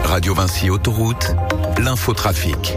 Radio Vinci Autoroute, l'infotrafic.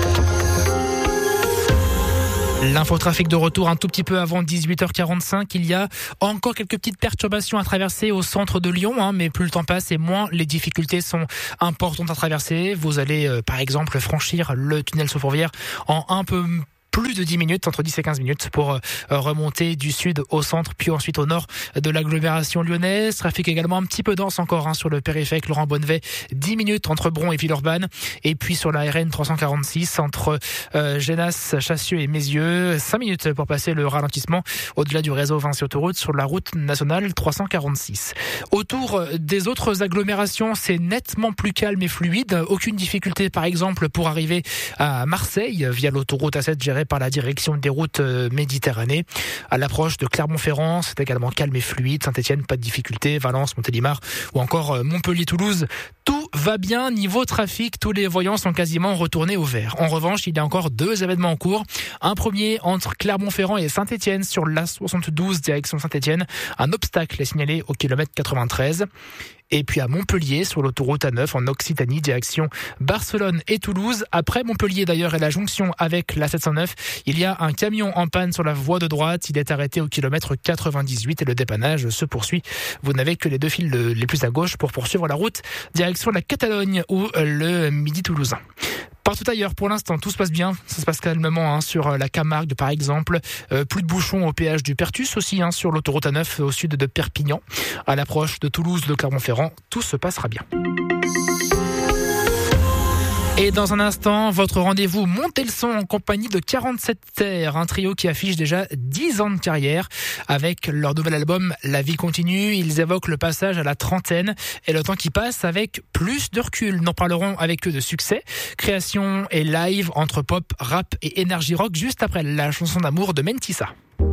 L'infotrafic de retour un tout petit peu avant 18h45. Il y a encore quelques petites perturbations à traverser au centre de Lyon, mais plus le temps passe et moins les difficultés sont importantes à traverser. Vous allez par exemple franchir le tunnel sous Fourvière en un peu plus de 10 minutes, entre 10 et 15 minutes pour remonter du sud au centre, puis ensuite au nord de l'agglomération lyonnaise. Trafic également un petit peu dense encore sur le périphérique Laurent Bonnevet, 10 minutes entre Bron et Villeurbanne. Et puis sur la RN 346 entre Genasse, Chassieux et Mézieux, 5 minutes pour passer le ralentissement au-delà du réseau Vinci Autoroute sur la route nationale 346. Autour des autres agglomérations, c'est nettement plus calme et fluide. Aucune difficulté par exemple pour arriver à Marseille via l'autoroute A7 gérée par la direction des routes Méditerranée. À l'approche de Clermont-Ferrand, c'est également calme et fluide. Saint-Etienne, pas de difficulté. Valence, Montélimar ou encore Montpellier-Toulouse. Tout va bien niveau trafic. Tous les voyants sont quasiment retournés au vert. En revanche, il y a encore 2 événements en cours. Un premier entre Clermont-Ferrand et Saint-Etienne sur l'A72 direction Saint-Etienne. Un obstacle est signalé au kilomètre 93. Et puis à Montpellier, sur l'autoroute A9 en Occitanie, direction Barcelone et Toulouse. Après Montpellier d'ailleurs et la jonction avec la 709, il y a un camion en panne sur la voie de droite. Il est arrêté au kilomètre 98 et le dépannage se poursuit. Vous n'avez que les 2 fils les plus à gauche pour poursuivre la route direction la Catalogne ou le Midi toulousain. Partout ailleurs, pour l'instant, tout se passe bien. Ça se passe calmement sur la Camargue, par exemple. Plus de bouchons au péage du Pertus aussi, sur l'autoroute A9 au sud de Perpignan. À l'approche de Toulouse, de Clermont-Ferrand, tout se passera bien. Et dans un instant, votre rendez-vous Montez le son en compagnie de 47 Terres, un trio qui affiche déjà 10 ans de carrière. Avec leur nouvel album La vie continue, ils évoquent le passage à la trentaine et le temps qui passe avec plus de recul. Nous parlerons avec eux de succès, création et live entre pop, rap et énergie rock juste après la chanson d'amour de Mentissa.